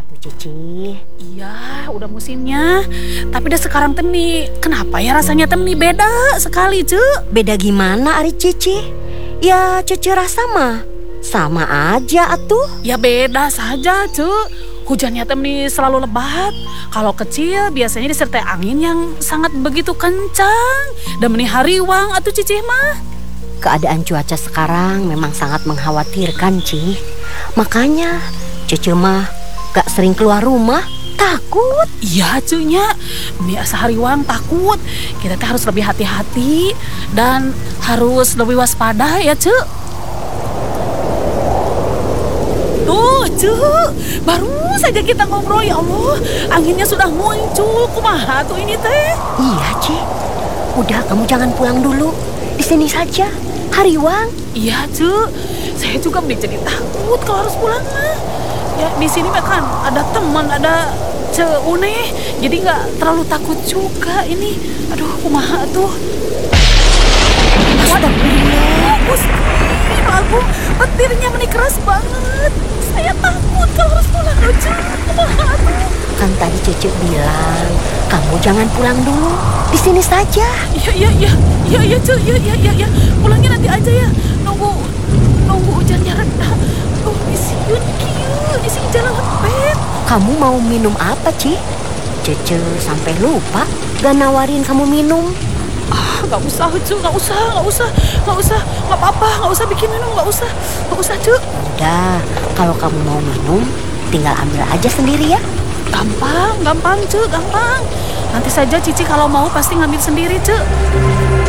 Cici. Iya, udah musimnya. Tapi dah sekarang teni, kenapa ya rasanya teni beda sekali, Cuk? Beda gimana Ari Cici? Ya Cici rasa mah sama aja atuh. Ya beda saja, Cuk. Hujannya teni selalu lebat. Kalau kecil biasanya disertai angin yang sangat begitu kencang. Dan meni hariwang atuh Cici mah. Keadaan cuaca sekarang memang sangat mengkhawatirkan, Ci. Makanya Cici mah gak sering keluar rumah, takut. Iya cunya, biasa hariwang takut. Kita teh harus lebih hati-hati dan harus lebih waspada ya Cuk. Tuh Cuk, baru saja kita ngobrol ya Allah, anginnya sudah muncul. Kumaha tuh ini teh? Iya, Ci. Udah kamu jangan pulang dulu. Di sini saja, hariwang. Iya Cuk, saya juga menjadi takut kalau harus pulang mah. Ya di sini mah kan ada teman, ada Une, jadi nggak terlalu takut juga ini. Aduh, kumaha tuh? Astagfirullah, Gusti, aku petirnya meni keras banget. Saya takut kalau harus pulang aja. Kumaha tuh? Kan tadi Cici bilang, kamu jangan pulang dulu. Di sini saja. Iya, Cuk, iya. Pulangnya nanti aja ya. Nunggu hujannya reda. Oh, isiun kieu, isi jalan lepet. Kamu mau minum apa, Ci? Cici sampai lupa gak nawarin kamu minum. Gak usah, Cuk, gak usah. Gak apa-apa, gak usah bikin minum, gak usah, Cuk. Udah, kalau kamu mau minum, tinggal ambil aja sendiri ya. Gampang, Cuk, gampang. Nanti saja Cici kalau mau pasti ngambil sendiri, Cuk.